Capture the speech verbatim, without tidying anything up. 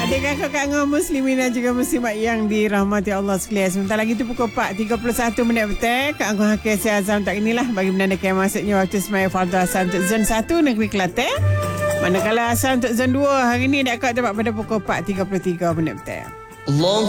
Adik kakak Kak Ngah Muslimin dan juga Muslimat yang dirahmati Allah sekalian. Sebentar lagi tu pukul empat tiga puluh satu minit petang. Kak Ngah Hakim Azam tak inilah bagi menandakan masuknya waktu semaya fardu asar untuk zon satu negeri Kelantan. Manakala asar untuk zon dua hari ini dapat dapat pada pukul empat tiga puluh tiga minit petang. Allah